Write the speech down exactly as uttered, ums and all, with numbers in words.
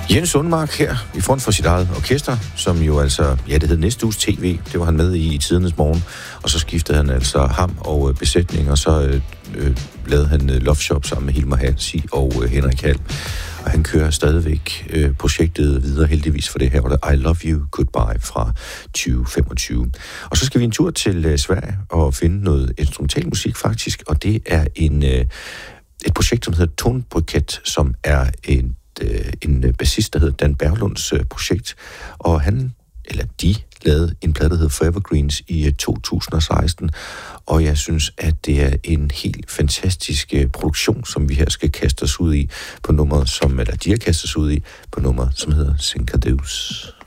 Jens Lundmark her i front for sit eget orkester, som jo altså, ja, det hed Næste Uges T V, det var han med i i tidernes morgen, og så skiftede han altså ham og øh, besætning, og så øh, øh, lavede han øh, Love Shop sammen med Hilmar Halsey og øh, Henrik Hall. Og han kører stadigvæk øh, projektet videre, heldigvis for det her, og det I Love You Goodbye fra tyve femogtyve. Og så skal vi en tur til øh, Sverige og finde noget instrumental musik faktisk, og det er en, øh, et projekt, som hedder Tonbuket, som er en en bassist, der hedder Dan Berglunds projekt, og han, eller de, lavede en plade, der hedder Forevergreens i to tusind og seksten, og jeg synes, at det er en helt fantastisk produktion, som vi her skal kaste os ud i på nummeret, som, eller de har kastet os ud i på nummeret, som hedder Sinkadeus.